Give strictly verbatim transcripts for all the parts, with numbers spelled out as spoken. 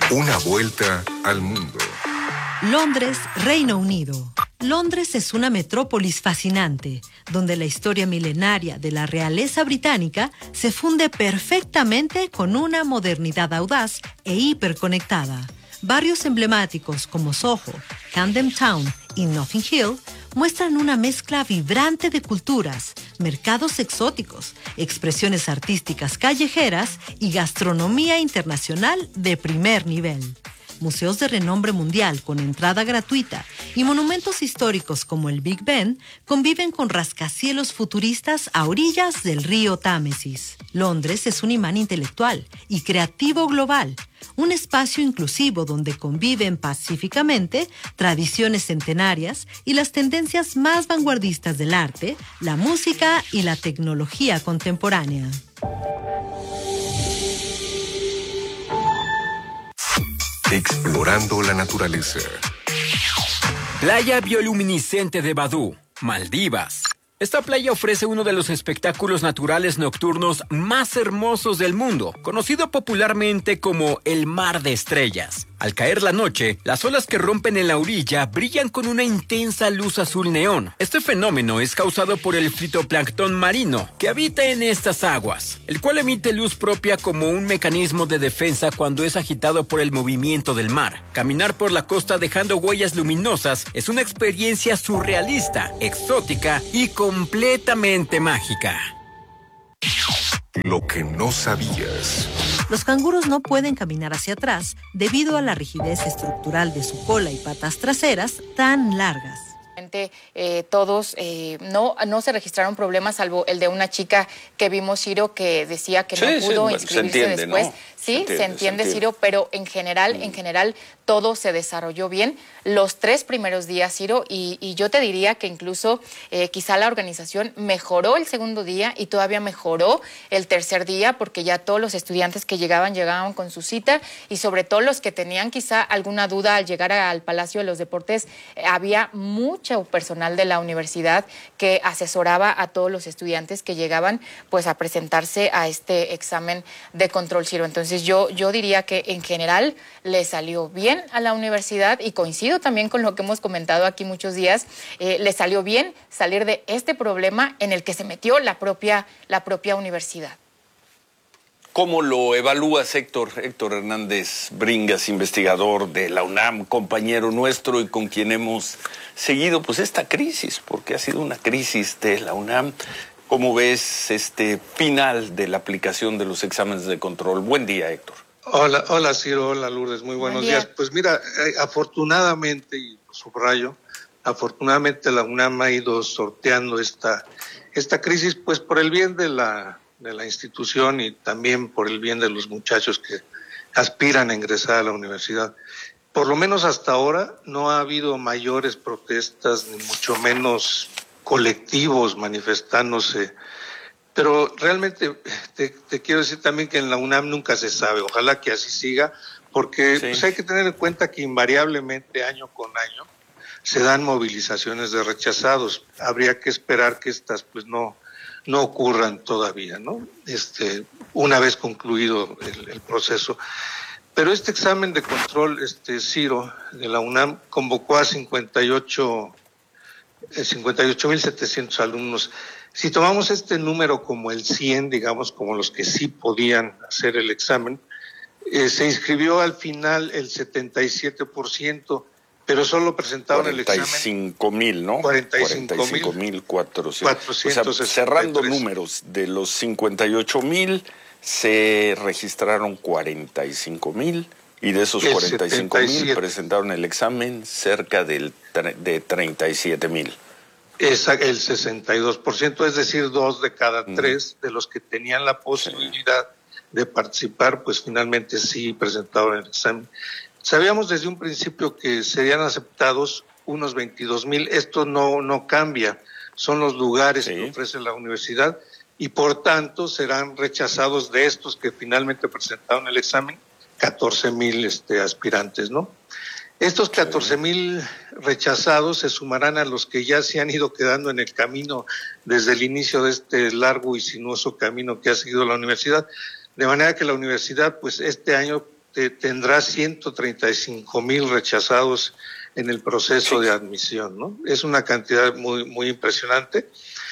Una vuelta al mundo. Londres, Reino Unido. Londres es una metrópolis fascinante, donde la historia milenaria de la realeza británica se funde perfectamente con una modernidad audaz e hiperconectada. Barrios emblemáticos como Soho, Camden Town y Notting Hill muestran una mezcla vibrante de culturas, mercados exóticos, expresiones artísticas callejeras y gastronomía internacional de primer nivel. Museos de renombre mundial con entrada gratuita y monumentos históricos como el Big Ben conviven con rascacielos futuristas a orillas del río Támesis. Londres es un imán intelectual y creativo global, un espacio inclusivo donde conviven pacíficamente tradiciones centenarias y las tendencias más vanguardistas del arte, la música y la tecnología contemporánea. Explorando la naturaleza. Playa bioluminiscente de Badú, Maldivas. Esta playa ofrece uno de los espectáculos naturales nocturnos más hermosos del mundo, conocido popularmente como el Mar de Estrellas. Al caer la noche, las olas que rompen en la orilla brillan con una intensa luz azul neón. Este fenómeno es causado por el fitoplancton marino, que habita en estas aguas, el cual emite luz propia como un mecanismo de defensa cuando es agitado por el movimiento del mar. Caminar por la costa dejando huellas luminosas es una experiencia surrealista, exótica y completamente mágica. Lo que no sabías. Los canguros no pueden caminar hacia atrás debido a la rigidez estructural de su cola y patas traseras tan largas. Eh, todos, eh, no, no se registraron problemas, salvo el de una chica que vimos, Ciro, que decía que sí, no pudo sí, inscribirse entiende, después. ¿no? Sí, se entiende, se entiende, se entiende. Ciro, pero en general, mm. en general, todo se desarrolló bien los tres primeros días, Ciro, y, y yo te diría que incluso eh, quizá la organización mejoró el segundo día y todavía mejoró el tercer día, porque ya todos los estudiantes que llegaban, llegaban con su cita, y sobre todo los que tenían quizá alguna duda al llegar al Palacio de los Deportes, eh, había mucho personal de la universidad que asesoraba a todos los estudiantes que llegaban pues a presentarse a este examen de control, Ciro. Entonces yo, yo diría que en general le salió bien a la universidad, y coincido también con lo que hemos comentado aquí muchos días, eh, le salió bien salir de este problema en el que se metió la propia, la propia universidad. ¿Cómo lo evalúas, Héctor? Héctor Hernández Bringas, investigador de la UNAM, compañero nuestro y con quien hemos seguido pues esta crisis, porque ha sido una crisis de la UNAM. ¿Cómo ves este final de la aplicación de los exámenes de control? Buen día, Héctor. Hola, hola Ciro, hola Lourdes, muy buenos Buen días. día. Pues mira, eh, afortunadamente, y lo subrayo, afortunadamente la UNAM ha ido sorteando esta, esta crisis pues por el bien de la, de la institución y también por el bien de los muchachos que aspiran a ingresar a la universidad. Por lo menos hasta ahora no ha habido mayores protestas, ni mucho menos colectivos manifestándose. Pero realmente te, te quiero decir también que en la UNAM nunca se sabe, ojalá que así siga, porque sí. pues hay que tener en cuenta que invariablemente año con año se dan movilizaciones de rechazados. Habría que esperar que estas pues no, no ocurran todavía, ¿no? Este, una vez concluido el, el proceso. Pero este examen de control, este Ciro, de la UNAM, convocó a cincuenta y ocho mil setecientos alumnos. Si tomamos este número como el cien, digamos, como los que sí podían hacer el examen, eh, se inscribió al final el setenta y siete por ciento, pero solo presentaron el examen. cuarenta y cinco mil, ¿no? cuarenta y cinco mil cuatrocientos. O sea, cerrando números, de los cincuenta y ocho mil se registraron cuarenta y cinco mil, y de esos cuarenta y cinco mil presentaron el examen cerca del, de treinta y siete mil. Es el sesenta y dos por ciento, es decir, dos de cada tres de los que tenían la posibilidad sí. de participar, pues finalmente sí presentaron el examen. Sabíamos desde un principio que serían aceptados unos veintidós mil, esto no, no cambia, son los lugares sí. que ofrece la universidad, y por tanto serán rechazados de estos que finalmente presentaron el examen, catorce mil este, aspirantes, ¿no? Estos catorce mil rechazados se sumarán a los que ya se han ido quedando en el camino desde el inicio de este largo y sinuoso camino que ha seguido la universidad, de manera que la universidad, pues este año te, tendrá ciento treinta y cinco mil rechazados en el proceso de admisión, ¿no? Es una cantidad muy, muy impresionante.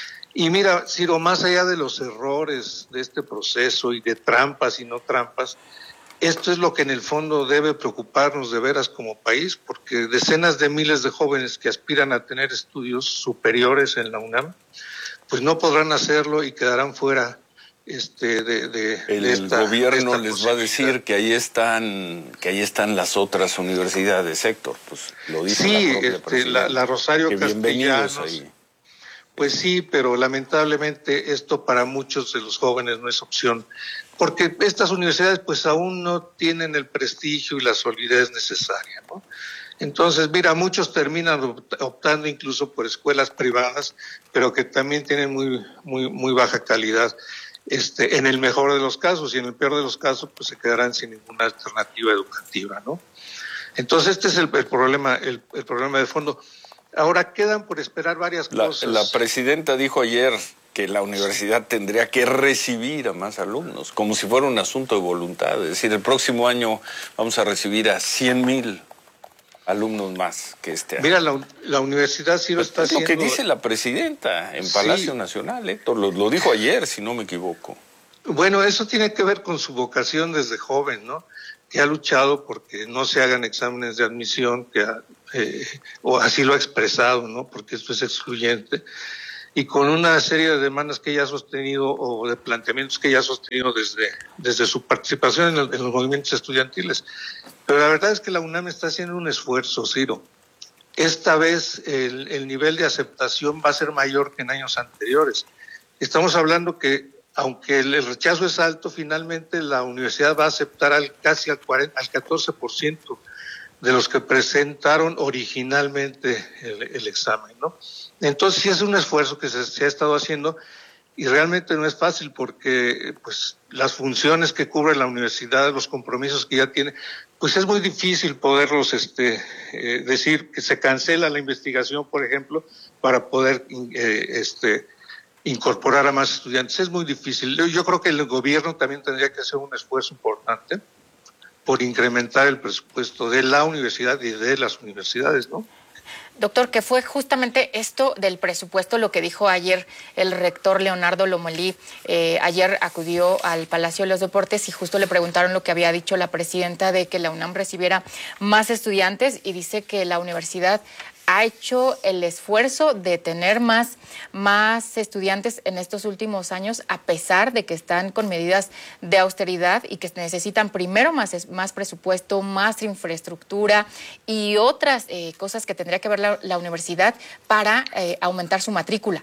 Y mira, Ciro, más allá de los errores de este proceso y de trampas y no trampas, esto es lo que en el fondo debe preocuparnos de veras como país, porque decenas de miles de jóvenes que aspiran a tener estudios superiores en la UNAM, pues no podrán hacerlo y quedarán fuera este, de, de, el de esta, gobierno de esta les va a decir que ahí están que ahí están las otras universidades, Héctor. Pues lo dice sí, la propia este, la, la Rosario Castellanos. Ahí. Pues sí, pero lamentablemente esto para muchos de los jóvenes no es opción, porque estas universidades pues aún no tienen el prestigio y la solidez necesaria, ¿no? Entonces, mira, muchos terminan optando incluso por escuelas privadas, pero que también tienen muy, muy, muy baja calidad, este, en el mejor de los casos, y en el peor de los casos, pues se quedarán sin ninguna alternativa educativa, ¿no? Entonces, este es el, el problema, el, el problema de fondo. Ahora quedan por esperar varias la, cosas. La presidenta dijo ayer que la universidad tendría que recibir a más alumnos, como si fuera un asunto de voluntad. Es decir, el próximo año vamos a recibir a cien mil alumnos más que este año. Mira, la, la universidad sí lo está haciendo. Es lo haciendo. que dice la presidenta en Palacio sí. Nacional, Héctor, lo, lo dijo ayer, si no me equivoco. Bueno, eso tiene que ver con su vocación desde joven, ¿no? Que ha luchado porque no se hagan exámenes de admisión, que ha, eh, o así lo ha expresado, ¿no? Porque esto es excluyente, y con una serie de demandas que ella ha sostenido o de planteamientos que ella ha sostenido desde, desde su participación en, el, en los movimientos estudiantiles. Pero la verdad es que la UNAM está haciendo un esfuerzo, Ciro. Esta vez el, el nivel de aceptación va a ser mayor que en años anteriores. Estamos hablando que aunque el rechazo es alto, finalmente la universidad va a aceptar al casi al, cuarenta, al catorce por ciento de los que presentaron originalmente el, el examen, ¿no? Entonces sí es un esfuerzo que se, se ha estado haciendo y realmente no es fácil porque pues las funciones que cubre la universidad, los compromisos que ya tiene, pues es muy difícil poderlos este, eh, decir que se cancela la investigación, por ejemplo, para poder eh, este incorporar a más estudiantes. Es muy difícil. Yo creo que el gobierno también tendría que hacer un esfuerzo importante por incrementar el presupuesto de la universidad y de las universidades, ¿no? Doctor, que fue justamente esto del presupuesto lo que dijo ayer el rector Leonardo Lomelí. Eh, ayer acudió al Palacio de los Deportes y justo le preguntaron lo que había dicho la presidenta de que la UNAM recibiera más estudiantes y dice que la universidad ha hecho el esfuerzo de tener más, más estudiantes en estos últimos años, a pesar de que están con medidas de austeridad y que necesitan primero más, más presupuesto, más infraestructura y otras eh, cosas que tendría que ver la, la universidad para eh, aumentar su matrícula.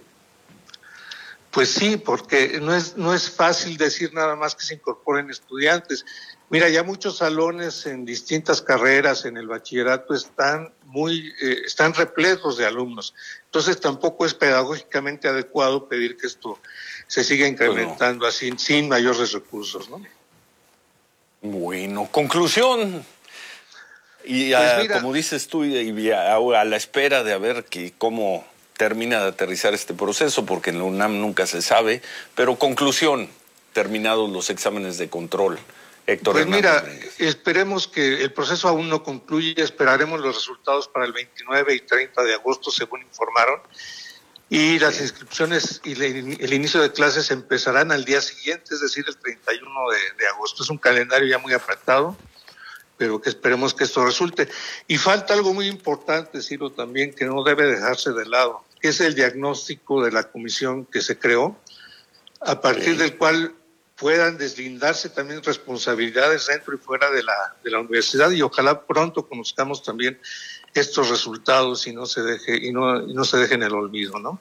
Pues sí, porque no es, no es fácil decir nada más que se incorporen estudiantes. Mira, ya muchos salones en distintas carreras en el bachillerato están muy, eh, están repletos de alumnos. Entonces tampoco es pedagógicamente adecuado pedir que esto se siga incrementando bueno. así, sin mayores recursos, ¿no? Bueno, conclusión. Y pues a, mira, como dices tú, y a, a la espera de a ver que, cómo termina de aterrizar este proceso, porque en la UNAM nunca se sabe, pero conclusión, terminados los exámenes de control. Héctor pues Hernández mira, Brínguez. Esperemos que el proceso aún no concluya, esperaremos los resultados para el veintinueve y treinta de agosto, según informaron, y las inscripciones y el inicio de clases empezarán al día siguiente, es decir, el treinta y uno de, de agosto. Es un calendario ya muy apretado, pero que esperemos que esto resulte. Y falta algo muy importante, Ciro, también, que no debe dejarse de lado, que es el diagnóstico de la comisión que se creó, a partir sí. del cual puedan deslindarse también responsabilidades dentro y fuera de la, de la universidad, y ojalá pronto conozcamos también estos resultados y no se deje, y no, y no se deje en el olvido, ¿no?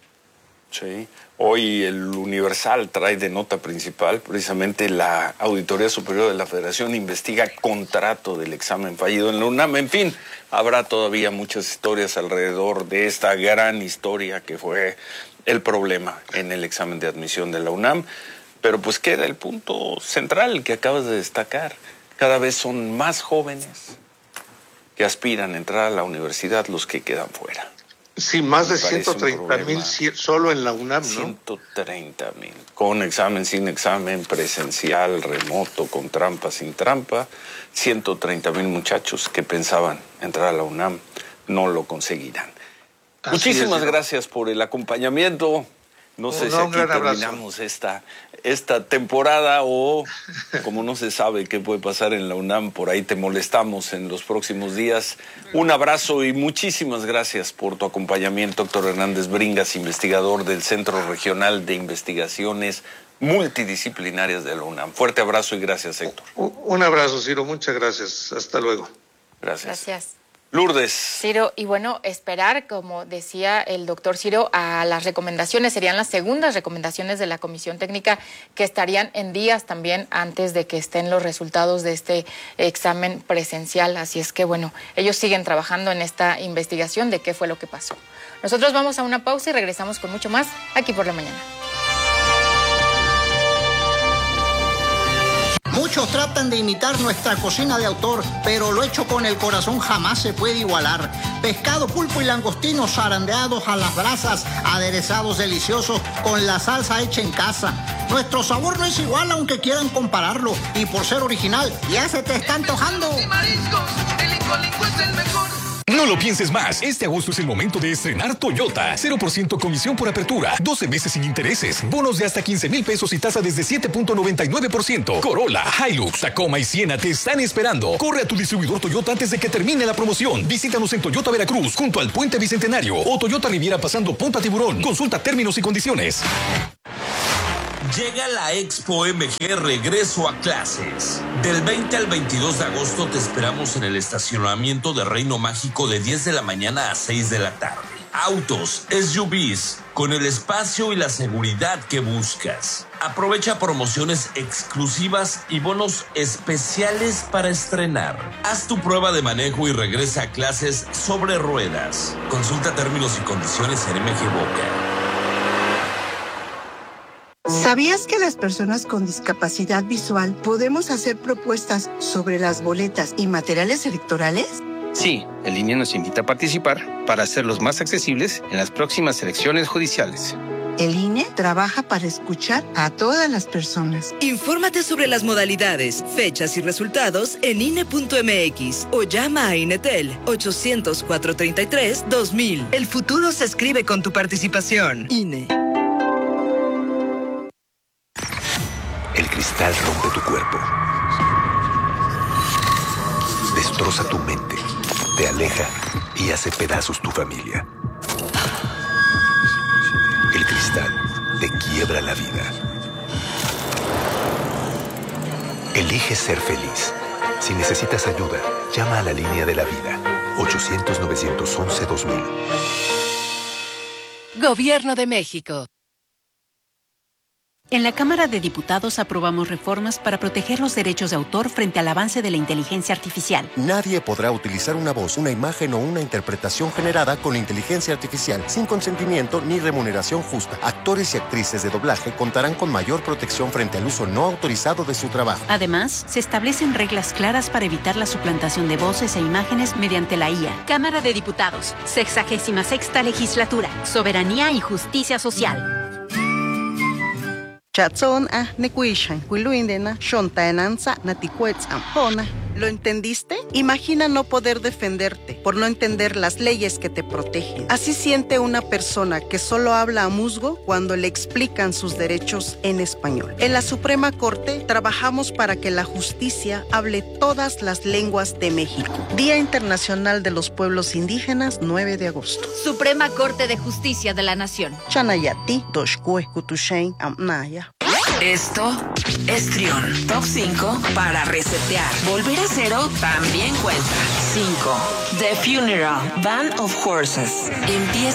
Sí. Hoy el Universal trae de nota principal precisamente la Auditoría Superior de la Federación investiga contrato del examen fallido en la UNAM. En fin, habrá todavía muchas historias alrededor de esta gran historia que fue el problema en el examen de admisión de la UNAM. Pero pues queda el punto central que acabas de destacar. Cada vez son más jóvenes que aspiran a entrar a la universidad los que quedan fuera. Sí, más de Me parece ciento un treinta mil problema. solo en la UNAM, ¿no? ciento treinta mil, con examen, sin examen, presencial, remoto, con trampa, sin trampa. ciento treinta mil muchachos que pensaban entrar a la UNAM no lo conseguirán. Así Muchísimas es, ¿no? gracias por el acompañamiento. No sé No, si un aquí gran abrazo. terminamos esta, esta temporada o, como no se sabe qué puede pasar en la UNAM, por ahí te molestamos en los próximos días. Un abrazo y muchísimas gracias por tu acompañamiento, Héctor Hernández Bringas, investigador del Centro Regional de Investigaciones Multidisciplinarias de la UNAM. Fuerte abrazo y gracias, Héctor. Un abrazo, Ciro. Muchas gracias. Hasta luego. Gracias. Gracias. Lourdes. Ciro, y bueno, esperar, como decía el doctor Ciro, a las recomendaciones, serían las segundas recomendaciones de la Comisión Técnica que estarían en días también antes de que estén los resultados de este examen presencial. Así es que bueno, ellos siguen trabajando en esta investigación de qué fue lo que pasó. Nosotros vamos a una pausa y regresamos con mucho más aquí por la mañana. Muchos tratan de imitar nuestra cocina de autor, pero lo hecho con el corazón jamás se puede igualar. Pescado, pulpo y langostinos zarandeados a las brasas, aderezados deliciosos con la salsa hecha en casa. Nuestro sabor no es igual aunque quieran compararlo, y por ser original ya se te está antojando. No lo pienses más. Este agosto es el momento de estrenar Toyota. cero por ciento comisión por apertura. doce meses sin intereses. Bonos de hasta quince mil pesos y tasa desde siete punto noventa y nueve por ciento. Corolla, Hilux, Tacoma y Siena te están esperando. Corre a tu distribuidor Toyota antes de que termine la promoción. Visítanos en Toyota Veracruz, junto al Puente Bicentenario, o Toyota Riviera pasando Punta Tiburón. Consulta términos y condiciones. Llega la Expo M G Regreso a Clases. Del veinte al veintidós de agosto te esperamos en el estacionamiento de Reino Mágico de diez de la mañana a seis de la tarde. Autos, S U Vs, con el espacio y la seguridad que buscas. Aprovecha promociones exclusivas y bonos especiales para estrenar. Haz tu prueba de manejo y regresa a clases sobre ruedas. Consulta términos y condiciones en M G Boca. ¿Sabías que las personas con discapacidad visual podemos hacer propuestas sobre las boletas y materiales electorales? Sí, el I N E nos invita a participar para hacerlos más accesibles en las próximas elecciones judiciales. El I N E trabaja para escuchar a todas las personas. Infórmate sobre las modalidades, fechas y resultados en I N E punto M X o llama a INETEL ochocientos, cuatrocientos treinta y tres, dos mil. El futuro se escribe con tu participación. I N E. El cristal rompe tu cuerpo, destroza tu mente, te aleja y hace pedazos tu familia. El cristal te quiebra la vida. Elige ser feliz. Si necesitas ayuda, llama a la línea de la vida, ochocientos, novecientos once, dos mil. Gobierno de México. En la Cámara de Diputados aprobamos reformas para proteger los derechos de autor frente al avance de la inteligencia artificial. Nadie podrá utilizar una voz, una imagen o una interpretación generada con inteligencia artificial sin consentimiento ni remuneración justa. Actores y actrices de doblaje contarán con mayor protección frente al uso no autorizado de su trabajo. Además, se establecen reglas claras para evitar la suplantación de voces e imágenes mediante la I A. Cámara de Diputados, sexagésima sexta legislatura, soberanía y justicia social. Chatzón a necuishan, huiluindena, shontaenanza, naticuetzam, pona. ¿Lo entendiste? Imagina no poder defenderte por no entender las leyes que te protegen. Así siente una persona que solo habla a musgo cuando le explican sus derechos en español. En la Suprema Corte trabajamos para que la justicia hable todas las lenguas de México. Día Internacional de los Pueblos Indígenas, nueve de agosto. Suprema Corte de Justicia de la Nación. Chanayati, Doshkue, Kutushain, Amnaya. Esto es Trión. Top cinco para resetear. Volver a cero también cuenta. cinco. The Funeral, Band of Horses. Empieza